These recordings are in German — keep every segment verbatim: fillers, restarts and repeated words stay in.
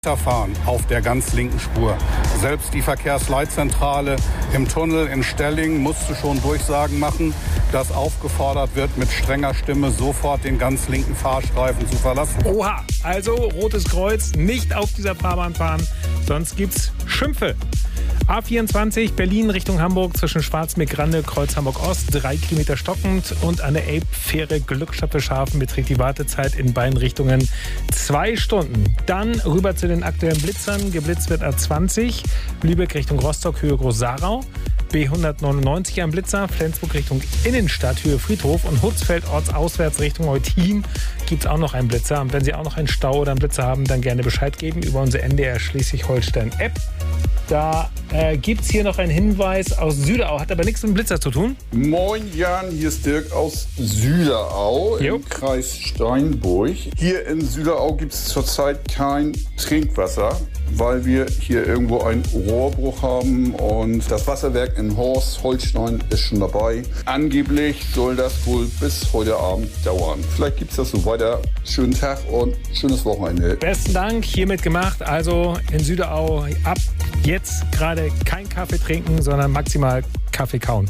fahren auf der ganz linken Spur. Selbst die Verkehrsleitzentrale im Tunnel in Stelling musste schon Durchsagen machen, dass aufgefordert wird, mit strenger Stimme sofort den ganz linken Fahrstreifen zu verlassen. Oha, also Rotes Kreuz, nicht auf dieser Fahrbahn fahren, sonst gibt's Schimpfe. A vierundzwanzig Berlin Richtung Hamburg zwischen Schwarzmeer-Grande, Kreuz Hamburg-Ost, drei Kilometer stockend und an der Elbfähre Glückstadt-Wilhelmshaven beträgt die Wartezeit in beiden Richtungen zwei Stunden. Dann rüber zu den aktuellen Blitzern. Geblitzt wird A zwanzig, Lübeck Richtung Rostock, Höhe Groß-Sarau. B hundertneunundneunzig am Blitzer, Flensburg Richtung Innenstadt, Höhe Friedhof und Hutzfeld ortsauswärts Richtung Eutin gibt es auch noch einen Blitzer. Und wenn Sie auch noch einen Stau oder einen Blitzer haben, dann gerne Bescheid geben über unsere N D R Schleswig-Holstein-App. Da äh, gibt es hier noch einen Hinweis aus Süderau, hat aber nichts mit dem Blitzer zu tun. Moin Jan, hier ist Dirk aus Süderau im Jo. Kreis Steinburg. Hier in Süderau gibt es zurzeit kein Trinkwasser, weil wir hier irgendwo einen Rohrbruch haben und das Wasserwerk in Horst, Holstein ist schon dabei. Angeblich soll das wohl bis heute Abend dauern. Vielleicht gibt es das so weiter. Schönen Tag und schönes Wochenende. Besten Dank, hiermit gemacht. Also in Süderau ab jetzt gerade kein Kaffee trinken, sondern maximal Kaffee kauen.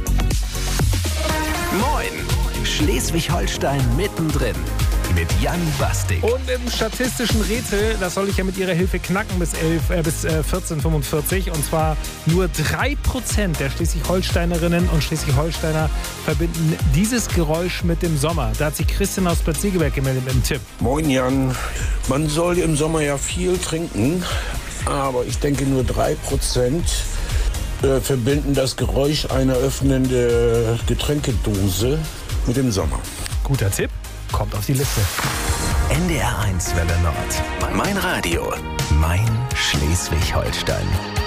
Moin, Schleswig-Holstein mittendrin mit Jan Bastik. Und im statistischen Rätsel, das soll ich ja mit Ihrer Hilfe knacken bis, elf, äh, bis äh, vierzehn Uhr fünfundvierzig. Und zwar nur drei Prozent der Schleswig-Holsteinerinnen und Schleswig-Holsteiner verbinden dieses Geräusch mit dem Sommer. Da hat sich Christian aus Bad Segeberg gemeldet mit einem Tipp. Moin Jan, man soll im Sommer ja viel trinken, aber ich denke nur drei Prozent äh, verbinden das Geräusch einer öffnenden Getränkedose mit dem Sommer. Guter Tipp, kommt auf die Liste. N D R eins Welle Nord. Mein Radio. Mein Schleswig-Holstein.